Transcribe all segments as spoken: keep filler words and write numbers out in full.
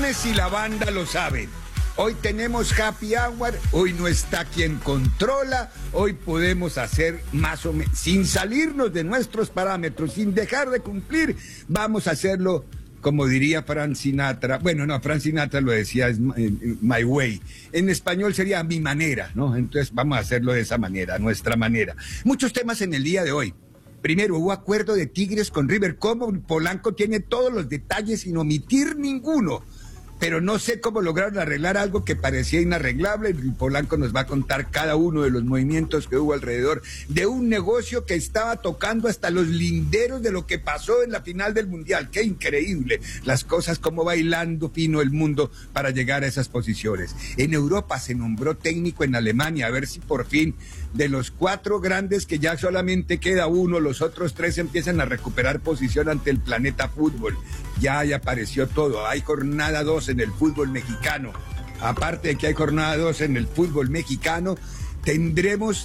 Gómez y la banda lo saben. Hoy tenemos happy hour, hoy no está quien controla, hoy podemos hacer más o menos, sin salirnos de nuestros parámetros, sin dejar de cumplir, vamos a hacerlo como diría Frank Sinatra. Bueno, no, Frank Sinatra lo decía, es my way. En español sería mi manera, ¿no? Entonces vamos a hacerlo de esa manera, nuestra manera. Muchos temas en el día de hoy. Primero, hubo acuerdo de Tigres con River. ¿Cómo? Polanco tiene todos los detalles sin omitir ninguno. Pero no sé cómo lograron arreglar algo que parecía inarreglable. Polanco nos va a contar cada uno de los movimientos que hubo alrededor de un negocio que estaba tocando hasta los linderos de lo que pasó en la final del Mundial. ¡Qué increíble! Las cosas, como bailando fino el mundo para llegar a esas posiciones. En Europa se nombró técnico en Alemania, a ver si por fin de los cuatro grandes que ya solamente queda uno, los otros tres empiezan a recuperar posición ante el planeta fútbol. Ya, ya apareció todo. Hay jornada dos en el fútbol mexicano. Aparte de que hay jornada dos en el fútbol mexicano, tendremos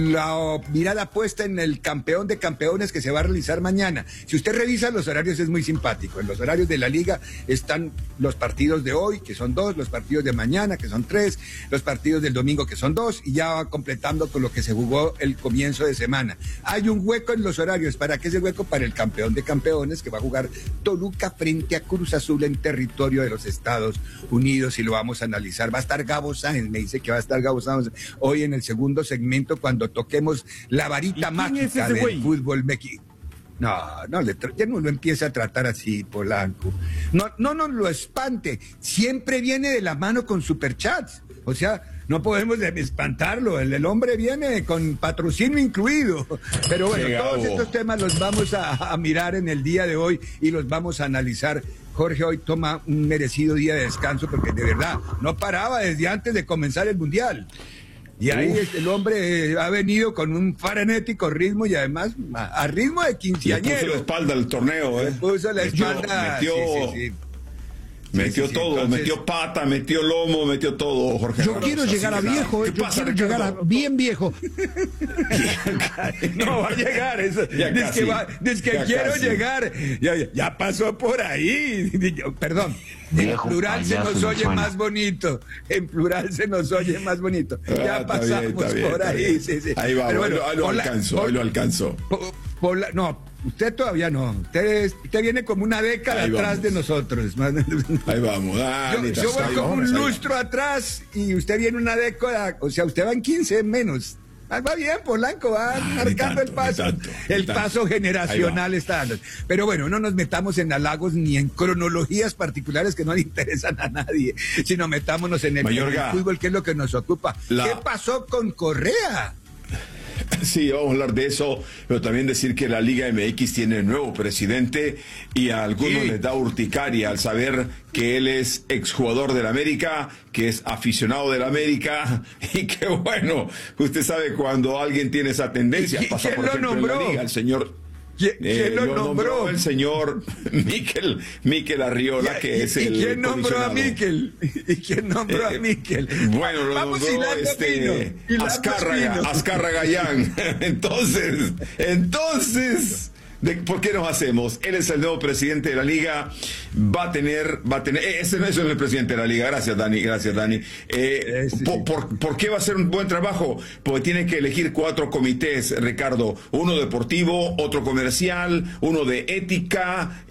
la mirada puesta en el campeón de campeones que se va a realizar mañana. Si usted revisa los horarios es muy simpático. En los horarios de la liga están los partidos de hoy, que son dos, los partidos de mañana, que son tres, los partidos del domingo, que son dos, y ya va completando con lo que se jugó el comienzo de semana. Hay un hueco en los horarios. ¿Para qué es el hueco? Para el campeón de campeones, que va a jugar Toluca frente a Cruz Azul en territorio de los Estados Unidos, y lo vamos a analizar. Va a estar Gabo Sáenz, me dice que va a estar Gabo Sáenz hoy en el segundo segmento cuando toquemos la varita mágica del güey? Fútbol mexicano. No, no, le ya no lo empiece a tratar así, Polanco. No, no nos lo espante. Siempre viene de la mano con superchats. O sea, no podemos espantarlo. El, el hombre viene con patrocinio incluido. Pero bueno, Llegado. todos estos temas los vamos a, a mirar en el día de hoy y los vamos a analizar. Jorge hoy toma un merecido día de descanso porque de verdad no paraba desde antes de comenzar el Mundial. Y ahí Uf. el hombre eh, ha venido con un frenético ritmo y además a, a ritmo de quinceañero. Le puso la espalda al torneo, ¿eh? Le puso la espalda. Metió, metió, sí, sí, sí. metió sí, sí, todo, sí, entonces... metió pata, metió lomo, metió todo, Jorge. Yo Rosa, quiero llegar a viejo, yo pasa, quiero llegar a bien viejo. No va a llegar eso. Dice que, va, dice que quiero casi. llegar. Ya, ya pasó por ahí. Perdón. En plural se nos oye suena. más bonito. En plural se nos oye más bonito. Ya ah, pasamos bien, bien, por ahí. Bien. Sí, sí. Ahí va, bueno, ahí lo alcanzó, Pola, ahí lo alcanzó. Pola, no, usted todavía no. Usted, usted viene como una década ahí atrás vamos. de nosotros. Ahí vamos. Ah, yo, yo voy como un lustro atrás y usted viene una década. O sea, usted va en quince menos. Ah, va bien, Polanco, va ah, marcando tanto, el paso. Tanto, el tanto. paso generacional está dando. Pero bueno, no nos metamos en halagos ni en cronologías particulares que no le interesan a nadie, sino metámonos en el, en el fútbol, que es lo que nos ocupa. La... ¿Qué pasó con Correa? Sí, vamos a hablar de eso, pero también decir que la Liga M X tiene nuevo presidente y a algunos sí. les da urticaria al saber que él es exjugador del América, que es aficionado del América y que bueno, usted sabe cuando alguien tiene esa tendencia, pasa por ejemplo en la Liga, el señor... ¿Quién, eh, ¿quién lo, lo nombró? nombró? El señor Miquel, Miquel Arriola, que es el ¿Y quién nombró a Miquel? ¿Y quién nombró eh, a Miquel? Bueno, lo Vamos nombró este Azcárraga, Azcárraga Gallán. Entonces, entonces... De, ¿por qué nos hacemos? Él es el nuevo presidente de la liga, va a tener, va a tener, ese no es el presidente de la liga, gracias Dani, gracias Dani. Eh, sí, sí. Por, por, ¿Por qué va a ser un buen trabajo? Porque tiene que elegir cuatro comités, Ricardo, uno deportivo, otro comercial, uno de ética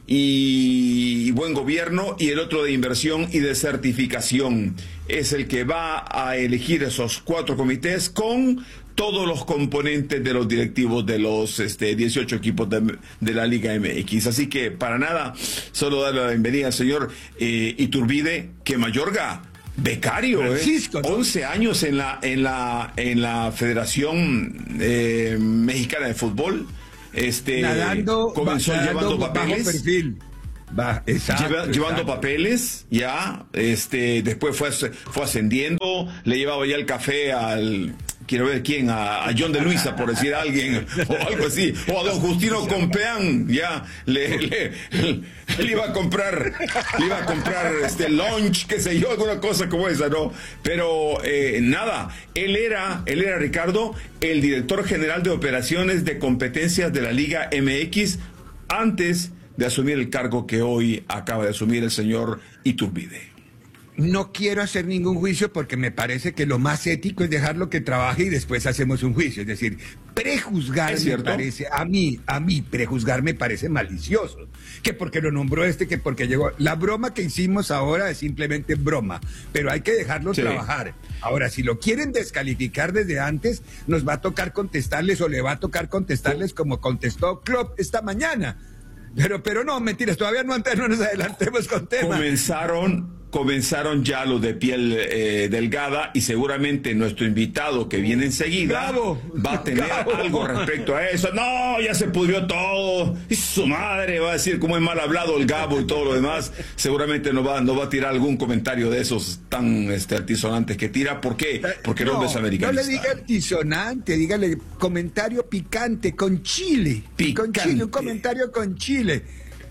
y buen gobierno y el otro de inversión y de certificación. Es el que va a elegir esos cuatro comités con todos los componentes de los directivos de los este, dieciocho equipos de, de la Liga M X. Así que, para nada, solo darle la bienvenida al señor eh, Iturbide, que Mayorga, becario, Francisco, eh, ¿no? once años en la, en la, en la Federación eh, Mexicana de Fútbol. Este, Nadando, comenzó nadando llevando papeles. Bajo perfil. Va, exacto, Lleva, exacto. llevando papeles, ya, este, después fue, fue ascendiendo, le llevaba ya el café al, quiero ver quién, a, a John de Luisa, por decir a alguien, o algo así, o a don Justino Compeán, ya, le, le, le iba a comprar, le iba a comprar este lunch, qué sé yo, alguna cosa como esa, ¿no? Pero eh, nada, él era, él era, Ricardo, el director general de operaciones de competencias de la Liga M X, antes de asumir el cargo que hoy acaba de asumir el señor Iturbide. no quiero hacer ningún juicio porque me parece que lo más ético es dejarlo que trabaje y después hacemos un juicio. Es decir, prejuzgar me parece, a mí, a mí, prejuzgar me parece malicioso. Que porque lo nombró este, que porque llegó. La broma que hicimos ahora es simplemente broma, pero hay que dejarlo sí. trabajar. Ahora, si lo quieren descalificar desde antes, nos va a tocar contestarles o le va a tocar contestarles como contestó Klopp esta mañana. Pero, pero no, mentiras, todavía no, no nos adelantemos con temas. Comenzaron... Comenzaron ya los de piel eh, delgada y seguramente nuestro invitado que viene enseguida Gabo, va a tener Gabo. algo respecto a eso. No, ya se pudrió todo. Y su madre va a decir cómo es mal hablado el Gabo y todo lo demás. Seguramente nos va, nos va a tirar algún comentario de esos tan este, altisonantes que tira. ¿Por qué? Porque el no, hombre es americanista. No le diga altisonante, dígale comentario picante con chile. Picante. Con chile, un comentario con chile.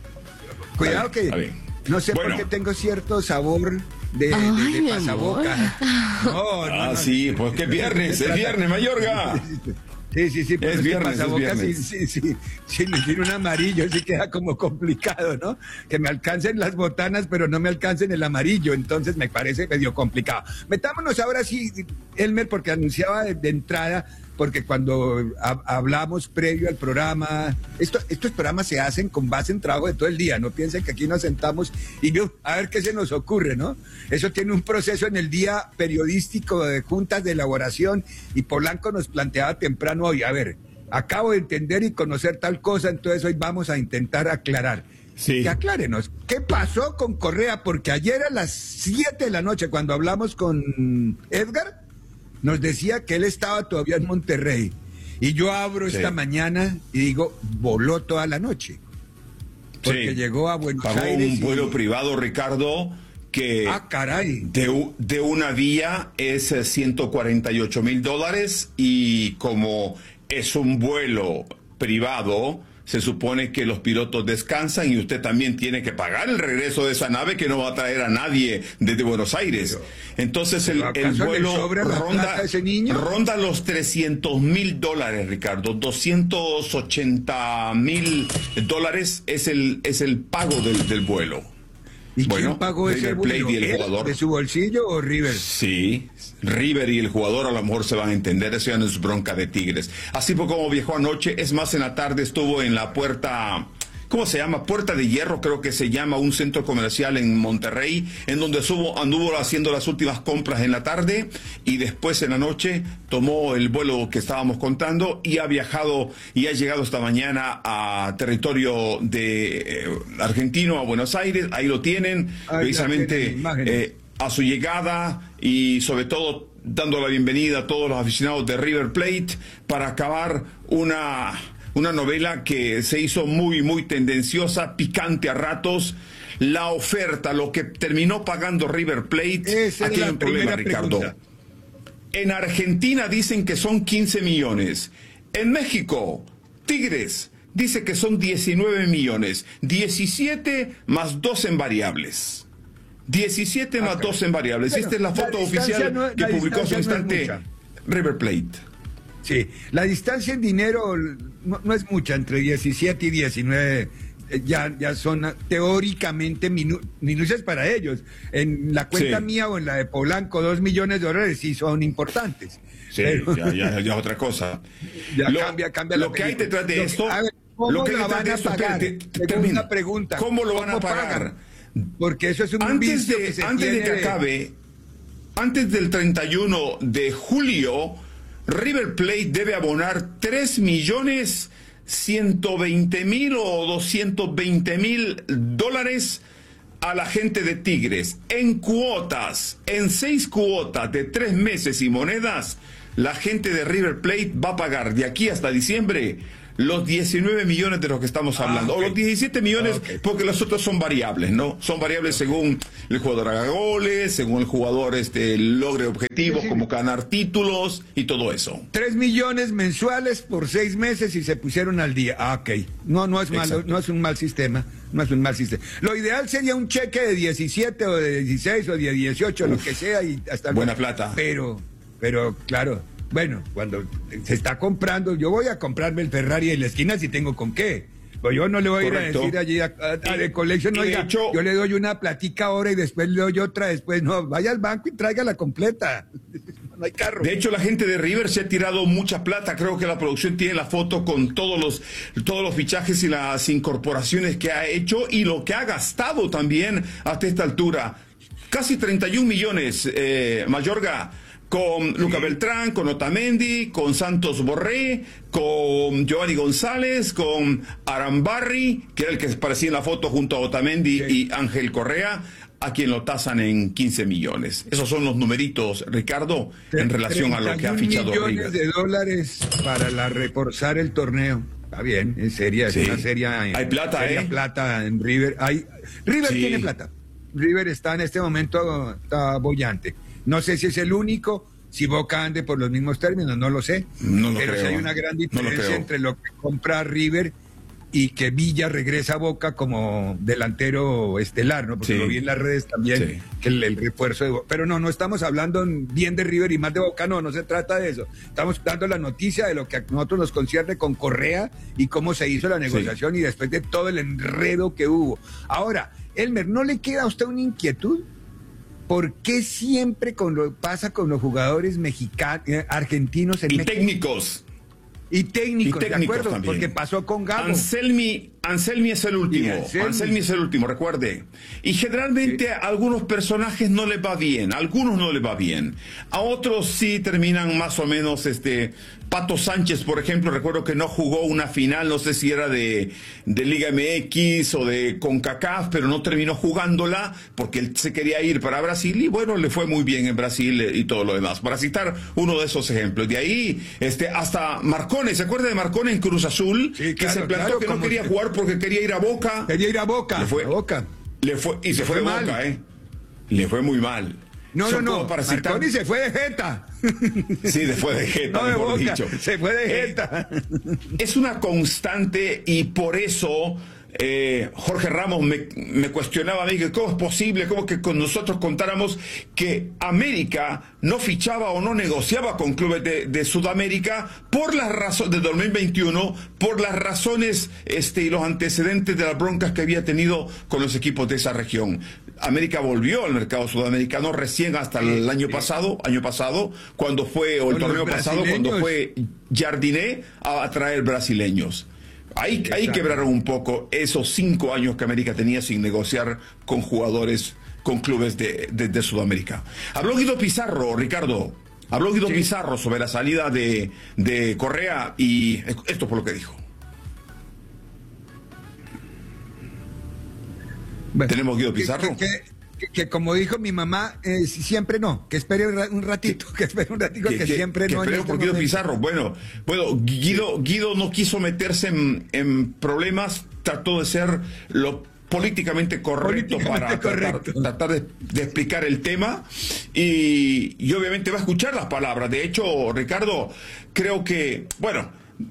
Cuidado bien, que... No sé bueno. por qué tengo cierto sabor de, de, Ay, de pasaboca. No, no, ah, no, sí, pues que viernes, es viernes, Mayorga. Sí, sí, sí, es viernes, es viernes. Sí, sí, sí, sí, me tiene un amarillo, sí queda como complicado, ¿no? Que me alcancen las botanas, pero no me alcancen el amarillo, entonces me parece medio complicado. Metámonos ahora sí, Elmer, porque anunciaba de, de entrada, porque cuando ha, hablamos previo al programa, esto, estos programas se hacen con base en trabajo de todo el día, no piensen que aquí nos sentamos y uh, a ver qué se nos ocurre, ¿no? Eso tiene un proceso en el día periodístico de juntas de elaboración y Polanco nos planteaba temprano hoy, a ver, acabo de entender y conocer tal cosa, entonces hoy vamos a intentar aclarar. Sí. Que aclárenos, ¿qué pasó con Correa? Porque ayer a las siete de la noche, cuando hablamos con Edgar, nos decía que él estaba todavía en Monterrey. Y yo abro sí. esta mañana y digo, voló toda la noche. Porque sí. llegó a Buenos Pagó Aires. un y... vuelo privado, Ricardo, que ah, caray. De, de una vía es ciento cuarenta y ocho mil dólares y como es un vuelo privado, se supone que los pilotos descansan y usted también tiene que pagar el regreso de esa nave que no va a traer a nadie desde Buenos Aires. Entonces el, el vuelo ronda, ronda los trescientos mil dólares, Ricardo. doscientos ochenta mil dólares es el, es el pago del, del vuelo. ¿Y bueno, quién pagó ese vuelo? Y el jugador. ¿De su bolsillo o River? Sí, River y el jugador a lo mejor se van a entender, eso ya no es bronca de Tigres. Así fue como viajó anoche, es más, en la tarde estuvo en la puerta, ¿cómo se llama? Puerta de Hierro, creo que se llama, un centro comercial en Monterrey, en donde subo, anduvo haciendo las últimas compras en la tarde y después en la noche tomó el vuelo que estábamos contando y ha viajado y ha llegado esta mañana a territorio de eh, argentino, a Buenos Aires, ahí lo tienen, Ay, precisamente eh, a su llegada y sobre todo dando la bienvenida a todos los aficionados de River Plate para acabar una... Una novela que se hizo muy, muy tendenciosa, picante a ratos. La oferta, lo que terminó pagando River Plate, Esa aquí es hay un problema, Ricardo. Pregunta. En Argentina dicen que son quince millones. En México, Tigres dice que son diecinueve millones. diecisiete más dos en variables. diecisiete okay. más dos en variables. Bueno, esta es la foto la oficial no, que publicó hace un instante no River Plate. Sí, la distancia en dinero no, no es mucha, entre diecisiete y diecinueve ya, ya son teóricamente minu, minucias para ellos. En la cuenta sí. mía o en la de Polanco, dos millones de dólares sí son importantes. Sí, pero, ya, ya, ya otra cosa. Ya lo, cambia, cambia lo la que hay detrás de esto, a ver, ¿cómo lo que la van a esto, pagar? Espérate, una pregunta. ¿Cómo lo van ¿Cómo a pagar? pagan? Porque eso es un antes de, que se antes tiene de que acabe, antes del treinta y uno de julio, River Plate debe abonar tres millones ciento veinte mil o doscientos veinte mil dólares a la gente de Tigres en cuotas, en seis cuotas de tres meses y monedas. La gente de River Plate va a pagar de aquí hasta diciembre los diecinueve millones de los que estamos hablando, ah, okay. o los diecisiete millones, okay. porque los otros son variables, ¿no? Son variables según el jugador haga goles, según el jugador este, logre objetivos, sí, sí. como ganar títulos y todo eso. Tres millones mensuales por seis meses y se pusieron al día. Ah, ok. No, no es malo, no es un mal sistema, no es un mal sistema. Lo ideal sería un cheque de diecisiete o de dieciséis o de dieciocho, Uf, lo que sea, y hasta buena plata. Pero, pero, claro. Bueno, cuando se está comprando, yo voy a comprarme el Ferrari en la esquina si tengo con qué, Pues yo no le voy Correcto. a ir a decir allí a, a, a The Collection, no, y de oiga, hecho- yo le doy una platica ahora y después le doy otra después. No, vaya al banco y traiga la completa. No hay carro. De hecho, la gente de River se ha tirado mucha plata. Creo que la producción tiene la foto con todos los, todos los fichajes y las incorporaciones que ha hecho y lo que ha gastado también hasta esta altura. Casi treinta y un millones, eh, Mayorga, con Luca Sí. Beltrán, con Otamendi, con Santos Borré, con Giovanni González, con Arambarri, que era el que parecía en la foto junto a Otamendi Sí. y Ángel Correa, a quien lo tasan en quince millones. Esos son los numeritos, Ricardo, en relación a lo que ha fichado millones River. de dólares para la reforzar el torneo. Está bien, es seria, es Sí. una seria. Hay plata, seria ¿eh? plata en River. Hay, River Sí. tiene plata. River está en este momento, está bollante. No sé si es el único, si Boca ande por los mismos términos, no lo sé. No lo pero creo. si hay una gran No lo diferencia creo. entre lo que compra River y que Villa regresa a Boca como delantero estelar, ¿no? Porque Sí. lo vi en las redes también, Sí. que el, el refuerzo de Boca. Pero no, no estamos hablando bien de River y más de Boca, no, no se trata de eso. Estamos dando la noticia de lo que a nosotros nos concierne con Correa y cómo se hizo la negociación y después de todo el enredo que hubo. Ahora, Elmer, ¿no le queda a usted una inquietud? ¿Por qué siempre con lo, pasa con los jugadores mexicanos, eh, argentinos en Y México? técnicos. Y técnicos, Y de técnicos acuerdo, también. porque pasó con Gabo. Anselmi, Anselmi es el último. Y Anselmi. Anselmi es el último, recuerde. Y generalmente a algunos personajes no les va bien, a algunos no les va bien. A otros sí terminan más o menos, este, Pato Sánchez, por ejemplo, recuerdo que no jugó una final, no sé si era de, de Liga M X o de CONCACAF, pero no terminó jugándola porque él se quería ir para Brasil y bueno, le fue muy bien en Brasil y todo lo demás. Para citar uno de esos ejemplos. De ahí, este, hasta Marcone, ¿se acuerda de Marcone en Cruz Azul? Sí, que claro, se plantó claro, que no como quería que- jugar porque quería ir a Boca. Quería ir a Boca. Le fue, a Boca. le fue, y se Le fue, fue de mal. Boca, ¿eh? Le fue muy mal. No, Son no, como no. para citar- Marconi se fue de jeta. Sí, después de Jeta, No de mejor Boca, dicho. se fue de Eh, jeta. Es una constante y por eso eh, Jorge Ramos me, me cuestionaba a mí que cómo es posible, cómo que con nosotros contáramos que América no fichaba o no negociaba con clubes de, de Sudamérica por las razones de dos mil veintiuno, por las razones este, y los antecedentes de las broncas que había tenido con los equipos de esa región. América volvió al mercado sudamericano recién hasta el año pasado, año pasado, cuando fue, o el Con los torneo pasado, cuando brasileños. fue Jardiné a atraer brasileños. Ahí, ahí Exacto. quebraron un poco esos cinco años que América tenía sin negociar con jugadores, con clubes de, de, de Sudamérica. Habló Guido Pizarro, Ricardo. Habló Guido Sí. Pizarro sobre la salida de, de Correa y esto fue lo que dijo. Bueno, ¿Tenemos Guido que- Pizarro? Que, que- que- que como dijo mi mamá, eh, siempre no, que espere un ra- un ratito, que espere un ratito, que, siempre que no. en esperemos este por Guido momento. Pizarro. Bueno, bueno, Guido, Guido no quiso meterse en, en problemas, trató de ser lo políticamente correcto Políticamente para tratar, correcto. tratar de, de explicar el tema y, y obviamente va a escuchar las palabras. De hecho, Ricardo, creo que, bueno,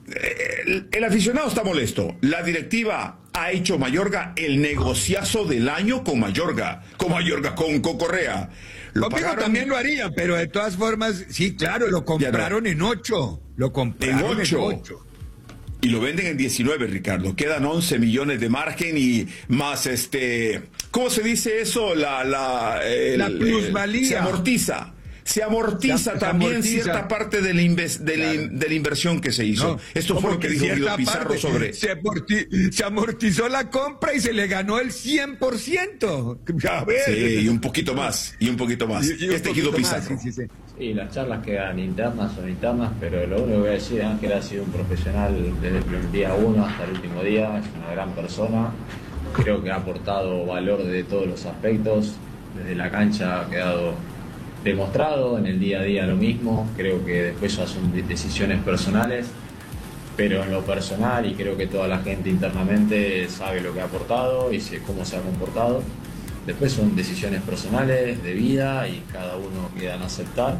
el, el aficionado está molesto. La directiva ha hecho Mayorga el negociazo del año con Mayorga, con Mayorga, con, con Correa. Lo Conmigo pagaron también lo haría, pero de todas formas, sí, claro, lo compraron en ocho. Lo compraron En en ocho. ocho. Y lo venden en diecinueve, Ricardo. Quedan once millones de margen y más este... ¿Cómo se dice eso? La, la, el- La plusvalía. el- se amortiza. Se amortiza Se- se también amortiza. cierta parte de la, inves- de, la, Claro. de la inversión que se hizo. No, Esto fue como lo que dijo Guido cierta Pizarro parte, sobre... Se, amorti- se amortizó la compra y se le ganó el cien por ciento. A ver. Sí, y un poquito más, y un poquito más. Y- y un este Guido poquito más, Pizarro. sí, sí, sí. Sí, las charlas quedan internas son internas, pero lo único que voy a decir, Ángel ha sido un profesional desde el día uno hasta el último día, es una gran persona, creo que ha aportado valor de todos los aspectos, desde la cancha ha quedado demostrado, en el día a día lo mismo, creo que después ya son de- decisiones personales, pero en lo personal, y creo que toda la gente internamente sabe lo que ha aportado y sé cómo se ha comportado. Después son decisiones personales, de vida, y cada uno queda en aceptar.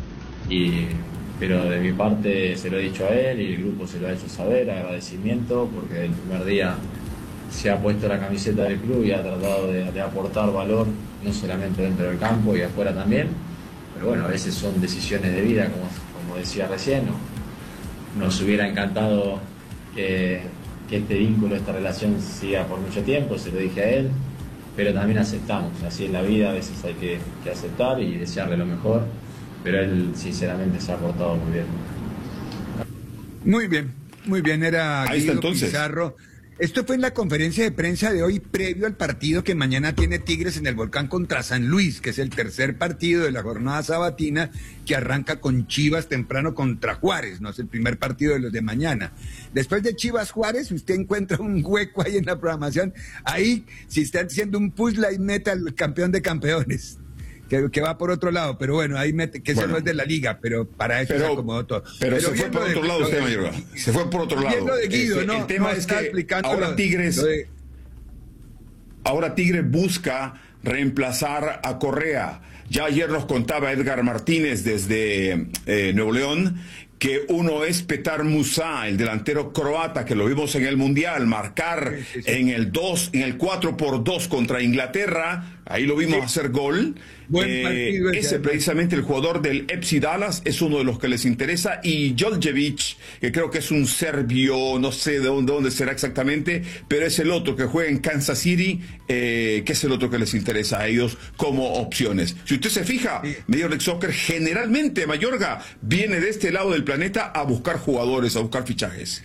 Y, pero de mi parte se lo he dicho a él y el grupo se lo ha hecho saber, agradecimiento, porque desde el primer día se ha puesto la camiseta del club y ha tratado de, de aportar valor, no solamente dentro del campo y afuera también. Pero bueno, a veces son decisiones de vida, como, como decía recién. ¿no? Nos hubiera encantado que, que este vínculo, esta relación siga por mucho tiempo, se lo dije a él, pero también aceptamos, así en la vida a veces hay que, que aceptar y desearle lo mejor, pero él sinceramente se ha portado muy bien. Muy bien, muy bien, era Ahí está, entonces. Pizarro. Esto fue en la conferencia de prensa de hoy, previo al partido que mañana tiene Tigres en el Volcán contra San Luis, que es el tercer partido de la jornada sabatina, que arranca con Chivas temprano contra Juárez, no es el primer partido de los de mañana. Después de Chivas Juárez, usted encuentra un hueco ahí en la programación. Ahí, si está haciendo un puzzle, ahí mete al campeón de campeones. Que, que va por otro lado, pero bueno, ahí mete, que bueno, eso no es de la liga, pero para eso pero, se acomodó todo. Pero, pero se fue por de, otro lado usted, Mayorga. Se fue por otro lado. Lo de Guido, este, ¿no? El tema no es que ahora Tigres, de... ahora Tigres busca reemplazar a Correa. Ya ayer nos contaba Edgar Martínez desde eh, Nuevo León que uno es Petar Musa, el delantero croata, que lo vimos en el Mundial, marcar sí, sí, sí. en el dos, en el cuatro por dos contra Inglaterra, ahí lo vimos sí. hacer gol. Buen eh, partido ese, ese precisamente el jugador del F C Dallas es uno de los que les interesa, y Djordjevic, que creo que es un serbio, no sé de dónde, dónde será exactamente, pero es el otro que juega en Kansas City, eh, que es el otro que les interesa a ellos como opciones. Si usted se fija, sí. Major League Soccer generalmente, Mayorga, viene de este lado del planeta a buscar jugadores, a buscar fichajes.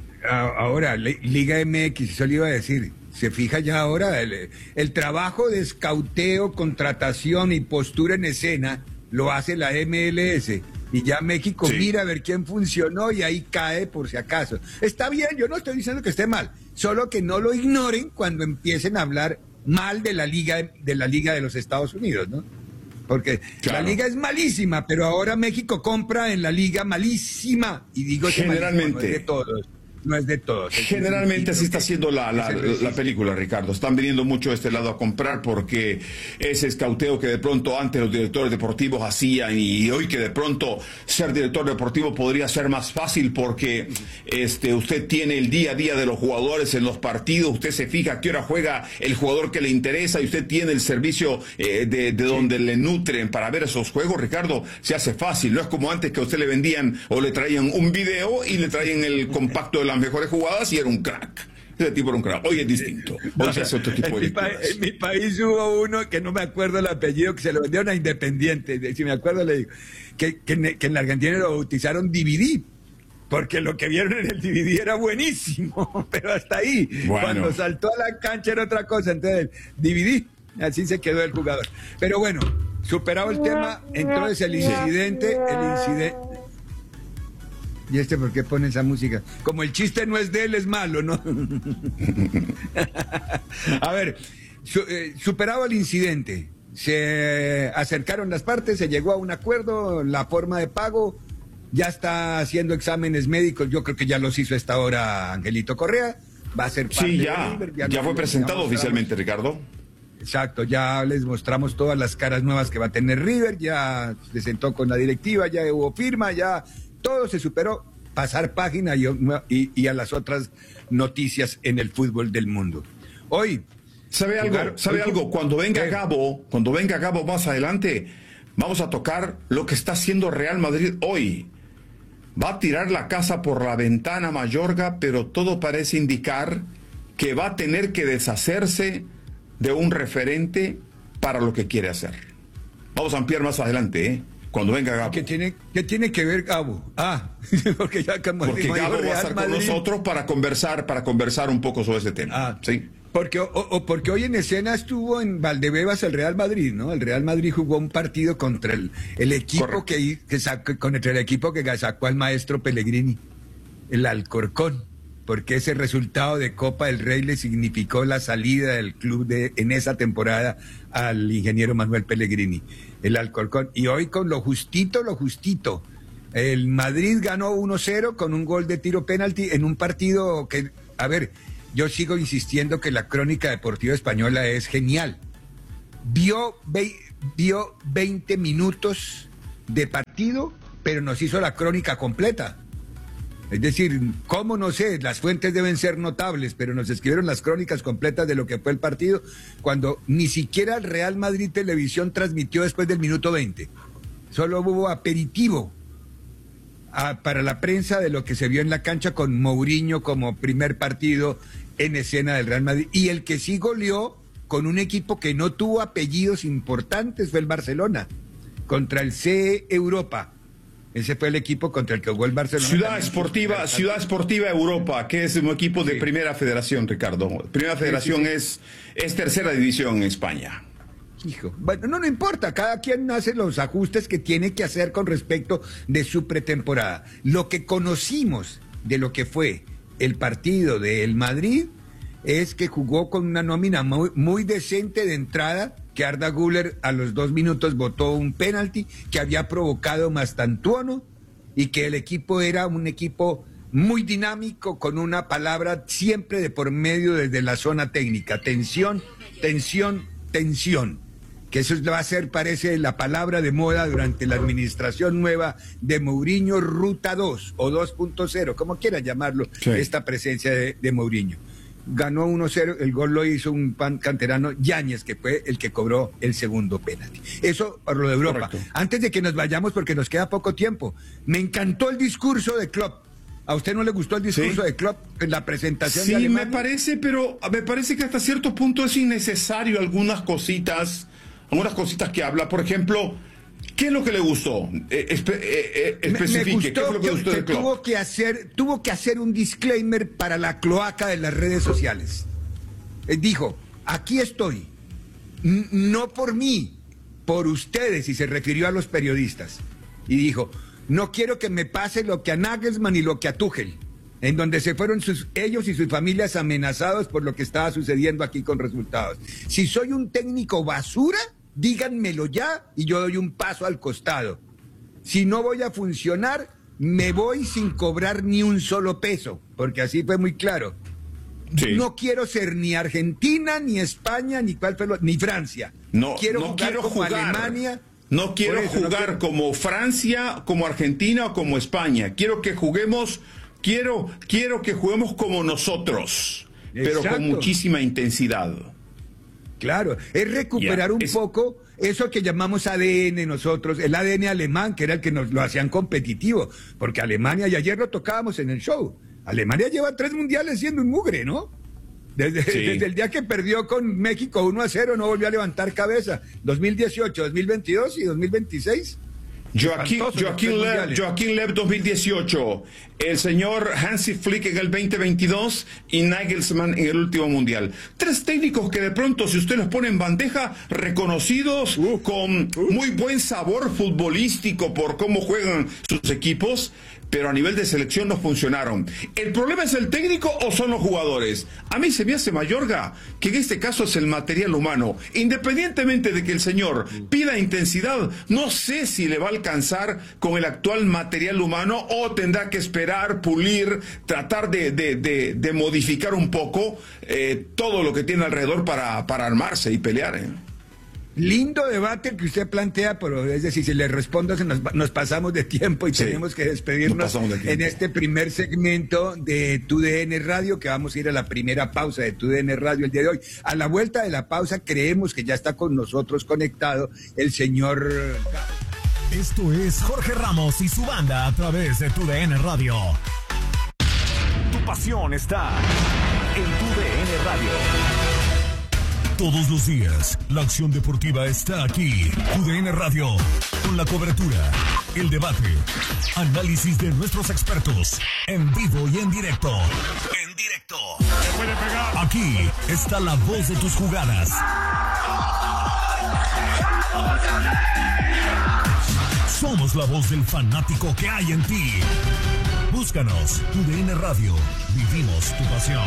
Ahora, Liga M X, eso le iba a decir. Se fija ya ahora, el, el trabajo de escauteo, contratación y postura en escena lo hace la M L S. Y ya México sí. mira a ver quién funcionó y ahí cae por si acaso. Está bien, yo no estoy diciendo que esté mal, solo que no lo ignoren cuando empiecen a hablar mal de la Liga de, la Liga de los Estados Unidos, ¿no? Porque claro. la liga es malísima, pero ahora México compra en la liga malísima. Y digo generalmente. No es de todos. No es de todos. Generalmente así está haciendo la, la, la película, Ricardo. Están viniendo mucho de este lado a comprar porque ese escauteo que de pronto antes los directores deportivos hacían y hoy que de pronto ser director deportivo podría ser más fácil porque este usted tiene el día a día de los jugadores en los partidos, usted se fija a qué hora juega el jugador que le interesa y usted tiene el servicio eh, de, de donde sí. le nutren para ver esos juegos, Ricardo, se hace fácil. No es como antes que a usted le vendían o le traían un video y le traían el compacto de las mejores jugadas y era un crack. Ese tipo era un crack. Hoy es distinto. Hoy se hace otro tipo en de mi, pa en mi país hubo uno que no me acuerdo el apellido, que se lo vendieron a Independiente. Si me acuerdo le digo. Que, que, en, que en la Argentina lo bautizaron D V D. Porque lo que vieron en el D V D era buenísimo. Pero hasta ahí. Bueno. Cuando saltó a la cancha era otra cosa. Entonces, D V D. Así se quedó el jugador. Pero bueno, superado el tema, entonces el incidente, el incidente. ¿Y este por qué pone esa música? Como el chiste no es de él, es malo, ¿no? A ver, su, eh, superado el incidente, se acercaron las partes, se llegó a un acuerdo, la forma de pago, ya está haciendo exámenes médicos, yo creo que ya los hizo a esta hora Angelito Correa, va a ser parte sí, ya, de River, ya, ya fue presentado oficialmente, Ricardo. Exacto, ya les mostramos todas las caras nuevas que va a tener River, ya se sentó con la directiva, ya hubo firma, ya... Todo se superó, pasar página y, y, y a las otras noticias en el fútbol del mundo. Hoy, ¿sabe algo? Jugar, ¿Sabe hoy, algo? Cuando venga ¿qué? Gabo, cuando venga Gabo más adelante, vamos a tocar lo que está haciendo Real Madrid hoy. Va a tirar la casa por la ventana Mayorga, pero todo parece indicar que va a tener que deshacerse de un referente para lo que quiere hacer. Vamos a ampliar más adelante, ¿eh? Cuando venga Gabo. ¿Qué tiene, qué tiene que ver Gabo? Ah, porque ya como porque Gabo va a estar Madrid. Con nosotros para conversar, para conversar un poco sobre ese tema. Ah, sí. Porque, o, o porque hoy en escena estuvo en Valdebebas el Real Madrid, ¿no? El Real Madrid jugó un partido contra el, el equipo que, que sacó, contra el equipo que sacó al maestro Pellegrini, el Alcorcón, porque ese resultado de Copa del Rey le significó la salida del club de, en esa temporada al ingeniero Manuel Pellegrini, el Alcorcón. Y hoy con lo justito, lo justito. El Madrid ganó uno cero con un gol de tiro penalti en un partido que, a ver, yo sigo insistiendo que la crónica deportiva española es genial. Vio, ve, vio veinte minutos de partido, pero nos hizo la crónica completa. Es decir, cómo no sé, las fuentes deben ser notables, pero nos escribieron las crónicas completas de lo que fue el partido cuando ni siquiera el Real Madrid Televisión transmitió después del minuto veinte. Solo hubo aperitivo. a, para la prensa de lo que se vio en la cancha con Mourinho como primer partido en escena del Real Madrid. Y el que sí goleó con un equipo que no tuvo apellidos importantes fue el Barcelona, contra el C E Europa. Ese fue el equipo contra el que jugó el Barcelona. Ciudad Esportiva, Ciudad Esportiva Europa, que es un equipo de sí. Primera Federación, Ricardo. Primera Federación sí, sí, sí. Es, es tercera división en España. Hijo, bueno, no, no importa, cada quien hace los ajustes que tiene que hacer con respecto de su pretemporada. Lo que conocimos de lo que fue el partido del Madrid es que jugó con una nómina muy, muy decente de entrada, que Arda Güler a los dos minutos botó un penalti que había provocado Mastantuono y que el equipo era un equipo muy dinámico, con una palabra siempre de por medio desde la zona técnica: tensión, tensión, tensión. Que eso va a ser, parece, la palabra de moda durante la administración nueva de Mourinho, Ruta dos o dos punto cero, como quieran llamarlo, sí. Esta presencia de, de Mourinho. Ganó uno cero, el gol lo hizo un pan canterano, Yáñez, que fue el que cobró el segundo penalti. Eso por lo de Europa. Correcto. Antes de que nos vayamos, porque nos queda poco tiempo, me encantó el discurso de Klopp. ¿A usted no le gustó el discurso sí. de Klopp en la presentación sí, de Alemania? Sí, me parece, pero me parece que hasta cierto punto es innecesario algunas cositas, algunas cositas que habla. Por ejemplo, ¿qué es lo que le gustó? Eh, espe eh, eh, especifique, me, me ¿qué es lo que, que gustó de Klopp? Tuvo que hacer, tuvo que hacer un disclaimer para la cloaca de las redes sociales. Eh, dijo, aquí estoy, N no por mí, por ustedes, y se refirió a los periodistas. Y dijo, no quiero que me pase lo que a Nagelsmann y lo que a Tuchel, en donde se fueron sus, ellos y sus familias amenazados por lo que estaba sucediendo aquí con resultados. Si soy un técnico basura, díganmelo ya y yo doy un paso al costado. Si no voy a funcionar, me voy sin cobrar ni un solo peso, porque así fue muy claro. Sí. No quiero ser ni Argentina, ni España, ni cuál fue lo, ni Francia. No quiero no jugar quiero como jugar. Alemania. No quiero eso, jugar no quiero... como Francia, como Argentina o como España. Quiero que juguemos, quiero, quiero que juguemos como nosotros, exacto, pero con muchísima intensidad. Claro, es recuperar yeah, un es... poco eso que llamamos A D N nosotros, el A D N alemán, que era el que nos lo hacían competitivo, porque Alemania, y ayer lo tocábamos en el show, Alemania lleva tres mundiales siendo un mugre, ¿no? Desde, sí. desde el día que perdió con México uno a cero no volvió a levantar cabeza. dos mil dieciocho, dos mil veintidós y dos mil veintiséis. Joaquín, Joaquín, Lev, Joaquín Lev dos mil dieciocho, el señor Hansi Flick en el veinte veintidós y Nagelsmann en el último mundial. Tres técnicos que de pronto, si usted los pone en bandeja, reconocidos, uh, con uh. muy buen sabor futbolístico por cómo juegan sus equipos, pero a nivel de selección no funcionaron. ¿El problema es el técnico o son los jugadores? A mí se me hace, Mayorga, que en este caso es el material humano. Independientemente de que el señor pida intensidad, no sé si le va a alcanzar con el actual material humano o tendrá que esperar, pulir, tratar de, de, de, de modificar un poco eh, todo lo que tiene alrededor para, para armarse y pelear, ¿eh? Lindo debate que usted plantea, pero es decir, si le respondo, se nos, nos pasamos de tiempo y sí, tenemos que despedirnos de en este primer segmento de Tu D N Radio, que vamos a ir a la primera pausa de Tu D N Radio el día de hoy. A la vuelta de la pausa creemos que ya está con nosotros conectado el señor... Esto es Jorge Ramos y su banda a través de Tu D N Radio. Tu pasión está en Tu D N Radio. Todos los días, la acción deportiva está aquí. Tu D N Radio, con la cobertura, el debate, análisis de nuestros expertos, en vivo y en directo. En directo. Aquí está la voz de tus jugadas. Somos la voz del fanático que hay en ti. Búscanos, Tu D N Radio. Vivimos tu pasión.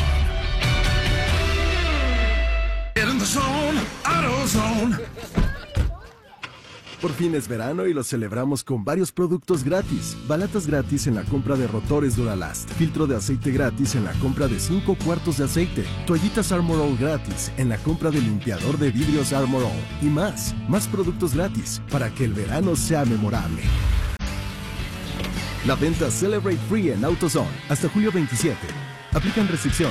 Por fin es verano y lo celebramos con varios productos gratis. Balatas gratis en la compra de rotores Duralast. Filtro de aceite gratis en la compra de cinco cuartos de aceite. Toallitas Armor All gratis en la compra de limpiador de vidrios Armor All. Y más, más productos gratis para que el verano sea memorable. La venta Celebrate Free en AutoZone hasta julio veintisiete. Aplican restricciones.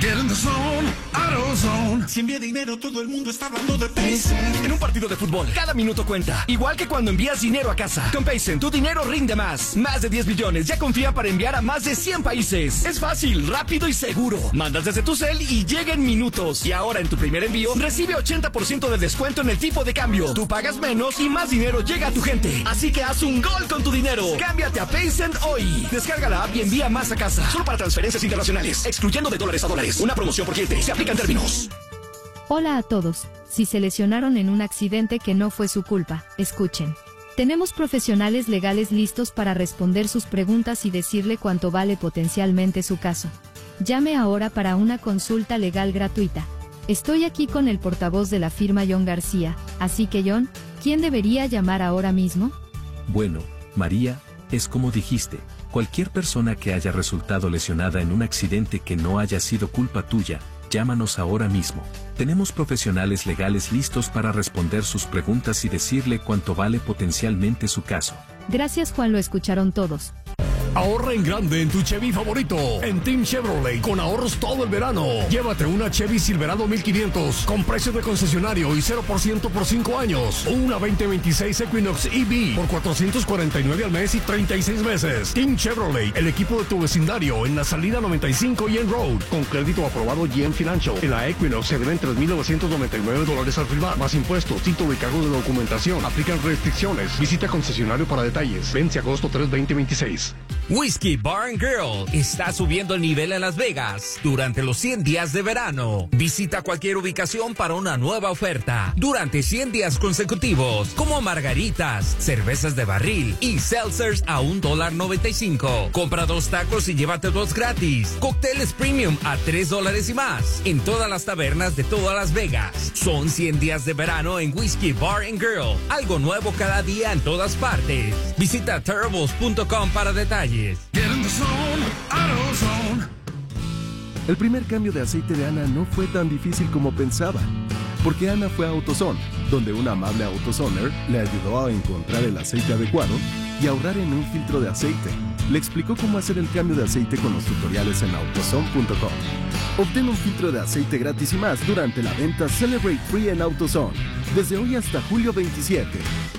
Get in the zone, AutoZone. Si envía dinero, todo el mundo está hablando de Paycent. En un partido de fútbol, cada minuto cuenta. Igual que cuando envías dinero a casa. Con Paycent, tu dinero rinde más. Más de diez billones ya confía para enviar a más de cien países. Es fácil, rápido y seguro. Mandas desde tu cel y llega en minutos. Y ahora en tu primer envío, recibe ochenta por ciento de descuento en el tipo de cambio. Tú pagas menos y más dinero llega a tu gente. Así que haz un gol con tu dinero. Cámbiate a Paycent hoy. Descarga la app y envía más a casa. Solo para transferencias internacionales, excluyendo de dólares a dólares. Una promoción por cliente. Se aplican términos. Hola a todos. Si se lesionaron en un accidente que no fue su culpa, escuchen. Tenemos profesionales legales listos para responder sus preguntas y decirle cuánto vale potencialmente su caso. Llame ahora para una consulta legal gratuita. Estoy aquí con el portavoz de la firma John García, así que John, ¿quién debería llamar ahora mismo? Bueno, María, es como dijiste, cualquier persona que haya resultado lesionada en un accidente que no haya sido culpa tuya, llámanos ahora mismo. Tenemos profesionales legales listos para responder sus preguntas y decirle cuánto vale potencialmente su caso. Gracias, Juan, lo escucharon todos. Ahorra en grande en tu Chevy favorito, en Team Chevrolet, con ahorros todo el verano. Llévate una Chevy Silverado mil quinientos con precio de concesionario y cero por ciento por cinco años. O una veinte veintiséis Equinox E V por cuatrocientos cuarenta y nueve al mes y treinta y seis meses. Team Chevrolet, el equipo de tu vecindario, en la salida noventa y cinco y en Road. Con crédito aprobado y en Financial. En la Equinox se deben tres mil novecientos noventa y nueve dólares al firmar, más impuestos, título y cargo de documentación. Aplican restricciones. Visita concesionario para detalles. Vence agosto tres, veinte veintiséis. Whiskey Bar and Grill está subiendo el nivel en Las Vegas durante los cien días de verano. Visita cualquier ubicación para una nueva oferta durante cien días consecutivos, como margaritas, cervezas de barril y seltzers a un dólar noventa y cinco. Compra dos tacos y llévate dos gratis. Cócteles premium a tres dólares y más en todas las tabernas de todas Las Vegas. Son cien días de verano en Whiskey Bar and Grill. Algo nuevo cada día en todas partes. Visita terribles punto com para detalles. Get in the zone, AutoZone. El primer cambio de aceite de Ana no fue tan difícil como pensaba, porque Ana fue a AutoZone, donde un amable AutoZoner le ayudó a encontrar el aceite adecuado y ahorrar en un filtro de aceite. Le explicó cómo hacer el cambio de aceite con los tutoriales en AutoZone punto com. Obtén un filtro de aceite gratis y más durante la venta Celebrate Free en AutoZone, desde hoy hasta julio veintisiete.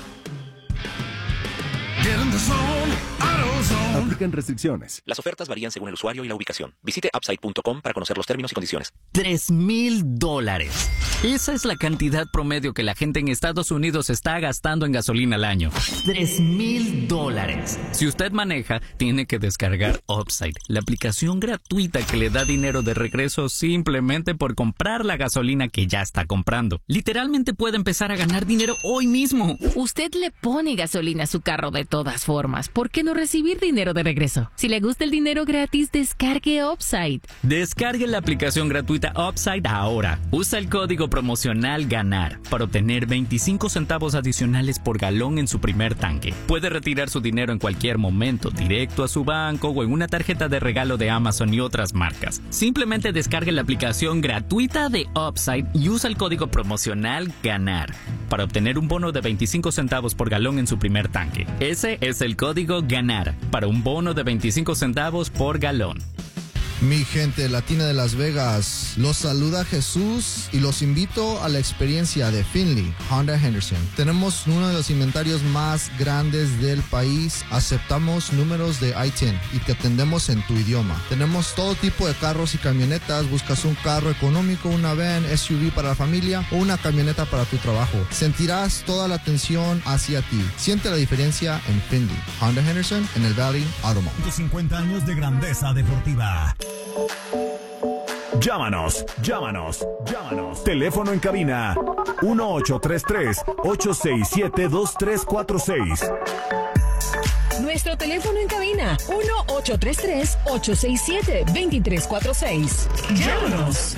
Get in the zone, AutoZone. Aplican restricciones. Las ofertas varían según el usuario y la ubicación. Visite upside punto com para conocer los términos y condiciones. Tres mil dólares. Esa es la cantidad promedio que la gente en Estados Unidos está gastando en gasolina al año. Tres mil dólares. Si usted maneja, tiene que descargar Upside, la aplicación gratuita que le da dinero de regreso simplemente por comprar la gasolina que ya está comprando. Literalmente puede empezar a ganar dinero hoy mismo. Usted le pone gasolina a su carro de todas formas. ¿Por qué no recibir dinero de regreso? Si le gusta el dinero gratis, descargue Upside. Descargue la aplicación gratuita Upside ahora. Usa el código promocional GANAR para obtener veinticinco centavos adicionales por galón en su primer tanque. Puede retirar su dinero en cualquier momento, directo a su banco o en una tarjeta de regalo de Amazon y otras marcas. Simplemente descargue la aplicación gratuita de Upside y usa el código promocional GANAR para obtener un bono de veinticinco centavos por galón en su primer tanque. Ese es el código GANAR para un bono de veinticinco centavos por galón. Mi gente latina de Las Vegas, los saluda Jesús y los invito a la experiencia de Finley Honda Henderson. Tenemos uno de los inventarios más grandes del país. Aceptamos números de I diez y te atendemos en tu idioma. Tenemos todo tipo de carros y camionetas. Buscas un carro económico, una van, S U V para la familia o una camioneta para tu trabajo. Sentirás toda la atención hacia ti. Siente la diferencia en Finley Honda Henderson en el Valley Auto Mall. cincuenta años de grandeza deportiva. Llámanos, llámanos, llámanos. Teléfono en cabina uno ocho tres tres, ocho seis siete, dos tres cuatro seis. Nuestro teléfono en cabina uno ocho tres tres, ocho seis siete, dos tres cuatro seis. Llámanos.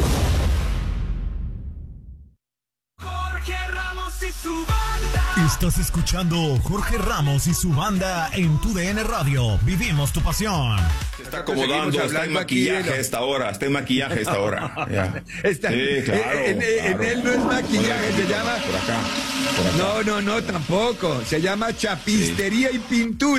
Jorge Ramos y su banda. Estás escuchando Jorge Ramos y su banda en tu D N Radio. Vivimos tu pasión. Se está acomodando, está en maquillaje a esta hora, está en maquillaje a esta hora. Ya. Está, sí, claro, en, en, claro. en él no es maquillaje, se llama... Por acá, por acá. No, no, no, tampoco. Se llama chapistería sí. y pintura.